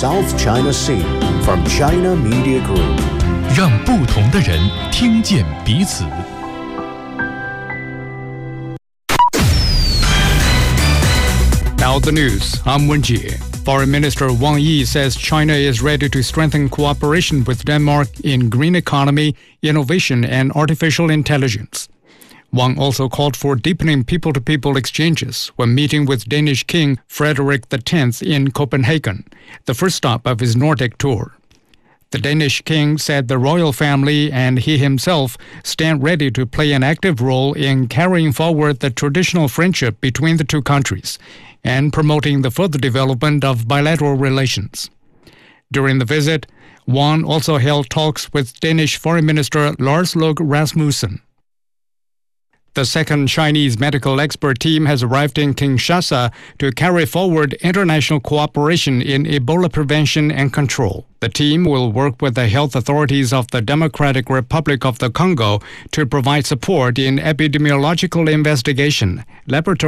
South China Sea from China Media Group. 让不同的人听见彼此。Now the news. I'm Wenjie. Foreign Minister Wang Yi says China is ready to strengthen cooperation with Denmark in green economy, innovation, and artificial intelligence. Wang also called for deepening people-to-people exchanges when meeting with Danish King Frederik X in Copenhagen, the first stop of his Nordic tour. The Danish king said the royal family and he himself stand ready to play an active role in carrying forward the traditional friendship between the two countries and promoting the further development of bilateral relations. During the visit, Wang also held talks with Danish Foreign Minister Lars Løkke Rasmussen. The second Chinese medical expert team has arrived in Kinshasa to carry forward international cooperation in Ebola prevention and control. The team will work with the health authorities of the Democratic Republic of the Congo to provide support in epidemiological investigation, laboratory